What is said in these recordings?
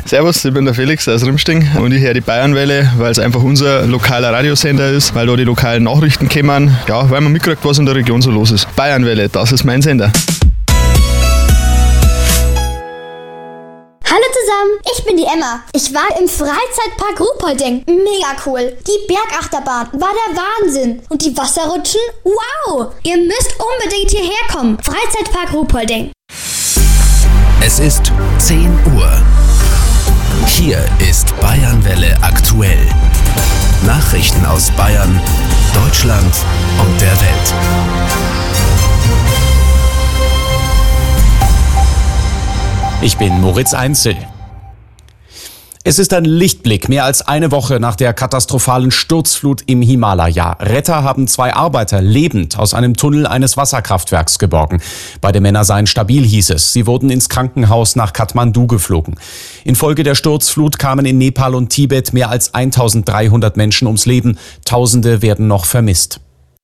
Servus, ich bin der Felix aus Rimsting und ich höre die Bayernwelle, weil es einfach unser lokaler Radiosender ist, weil da die lokalen Nachrichten kommen, ja, weil man mitkriegt, was in der Region so los ist. Bayernwelle, das ist mein Sender. Hallo zusammen, ich bin die Emma. Ich war im Freizeitpark Ruhpolding. Mega cool. Die Bergachterbahn war der Wahnsinn. Und die Wasserrutschen? Wow! Ihr müsst unbedingt hierher kommen. Freizeitpark Ruhpolding. Es ist 10 Uhr. Hier ist Bayernwelle aktuell. Nachrichten aus Bayern, Deutschland und der Welt. Ich bin Moritz Einzel. Es ist ein Lichtblick, mehr als eine Woche nach der katastrophalen Sturzflut im Himalaya. Retter haben 2 Arbeiter lebend aus einem Tunnel eines Wasserkraftwerks geborgen. Beide Männer seien stabil, hieß es. Sie wurden ins Krankenhaus nach Kathmandu geflogen. Infolge der Sturzflut kamen in Nepal und Tibet mehr als 1300 Menschen ums Leben. Tausende werden noch vermisst.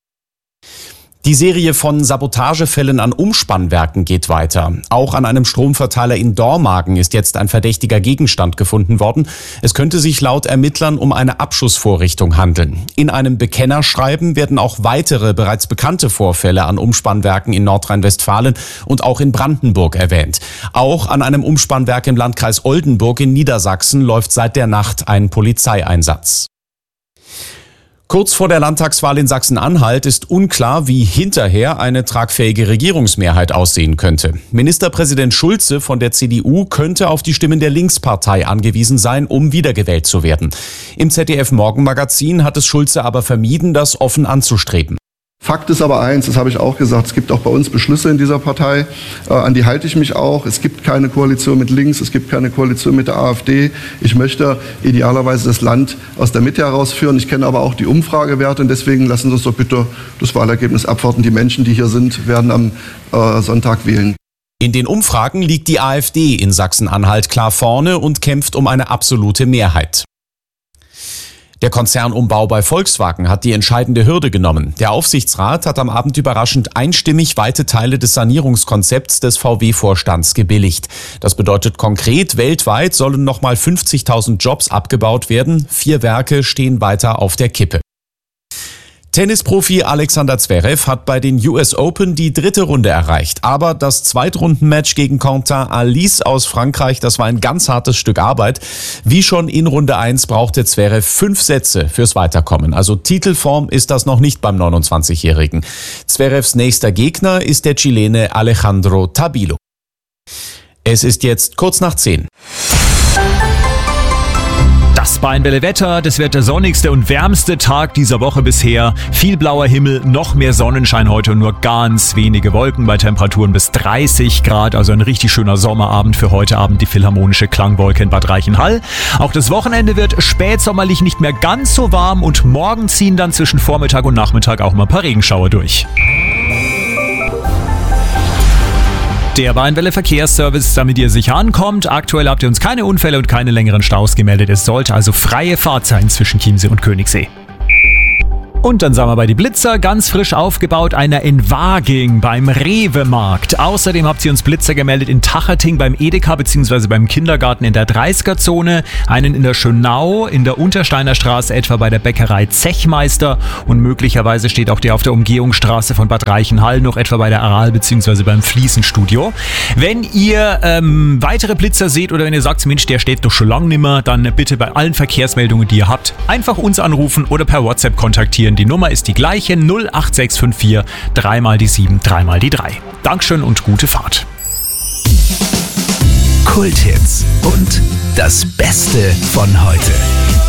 Die Serie von Sabotagefällen an Umspannwerken geht weiter. Auch an einem Stromverteiler in Dormagen ist jetzt ein verdächtiger Gegenstand gefunden worden. Es könnte sich laut Ermittlern um eine Abschussvorrichtung handeln. In einem Bekennerschreiben werden auch weitere bereits bekannte Vorfälle an Umspannwerken in Nordrhein-Westfalen und auch in Brandenburg erwähnt. Auch an einem Umspannwerk im Landkreis Oldenburg in Niedersachsen läuft seit der Nacht ein Polizeieinsatz. Kurz vor der Landtagswahl in Sachsen-Anhalt ist unklar, wie hinterher eine tragfähige Regierungsmehrheit aussehen könnte. Ministerpräsident Schulze von der CDU könnte auf die Stimmen der Linkspartei angewiesen sein, um wiedergewählt zu werden. Im ZDF-Morgenmagazin hat es Schulze aber vermieden, das offen anzustreben. Fakt ist aber eins, das habe ich auch gesagt, es gibt auch bei uns Beschlüsse in dieser Partei, an die halte ich mich auch. Es gibt keine Koalition mit links, es gibt keine Koalition mit der AfD. Ich möchte idealerweise das Land aus der Mitte herausführen. Ich kenne aber auch die Umfragewerte und deswegen lassen Sie uns doch bitte das Wahlergebnis abwarten. Die Menschen, die hier sind, werden am Sonntag wählen. In den Umfragen liegt die AfD in Sachsen-Anhalt klar vorne und kämpft um eine absolute Mehrheit. Der Konzernumbau bei Volkswagen hat die entscheidende Hürde genommen. Der Aufsichtsrat hat am Abend überraschend einstimmig weite Teile des Sanierungskonzepts des VW-Vorstands gebilligt. Das bedeutet konkret, weltweit sollen nochmal 50.000 Jobs abgebaut werden. 4 Werke stehen weiter auf der Kippe. Tennisprofi Alexander Zverev hat bei den US Open die 3. Runde erreicht. Aber das Zweitrundenmatch gegen Quentin Halys aus Frankreich, das war ein ganz hartes Stück Arbeit. Wie schon in Runde 1 brauchte Zverev 5 Sätze fürs Weiterkommen. Also Titelform ist das noch nicht beim 29-Jährigen. Zverevs nächster Gegner ist der Chilene Alejandro Tabilo. Es ist jetzt kurz nach 10. Das Bayernwelle-Wetter, das wird der sonnigste und wärmste Tag dieser Woche bisher. Viel blauer Himmel, noch mehr Sonnenschein heute und nur ganz wenige Wolken bei Temperaturen bis 30 Grad. Also ein richtig schöner Sommerabend für heute Abend, die Philharmonische Klangwolke in Bad Reichenhall. Auch das Wochenende wird spätsommerlich nicht mehr ganz so warm und morgen ziehen dann zwischen Vormittag und Nachmittag auch mal ein paar Regenschauer durch. Der Bayernwelle Verkehrsservice, damit ihr sicher ankommt. Aktuell habt ihr uns keine Unfälle und keine längeren Staus gemeldet. Es sollte also freie Fahrt sein zwischen Chiemsee und Königssee. Und dann sind wir bei die Blitzer, ganz frisch aufgebaut, einer in Waging beim Rewe-Markt. Außerdem habt ihr uns Blitzer gemeldet in Tacherting beim Edeka bzw. beim Kindergarten in der 30er-Zone, einen in der Schönau, in der Untersteiner Straße etwa bei der Bäckerei Zechmeister und möglicherweise steht auch der auf der Umgehungsstraße von Bad Reichenhall noch etwa bei der Aral bzw. beim Fliesenstudio. Wenn ihr weitere Blitzer seht oder wenn ihr sagt, Mensch, der steht doch schon lange nimmer, dann bitte bei allen Verkehrsmeldungen, die ihr habt, einfach uns anrufen oder per WhatsApp kontaktieren. Die Nummer ist die gleiche, 08654 3 die 7 3 die 3. Dankeschön und gute Fahrt. Kulthits und das Beste von heute.